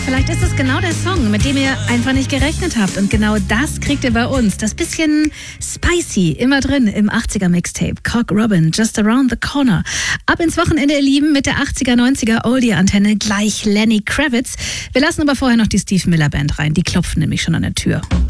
Vielleicht ist es genau der Song, mit dem ihr einfach nicht gerechnet habt. Und genau das kriegt ihr bei uns. Das bisschen spicy, immer drin im 80er-Mixtape. Cock Robin, Just Around the Corner. Ab ins Wochenende, ihr Lieben, mit der 80er-90er Oldie-Antenne. Gleich Lenny Kravitz. Wir lassen aber vorher noch die Steve Miller Band rein. Die klopfen nämlich schon an der Tür.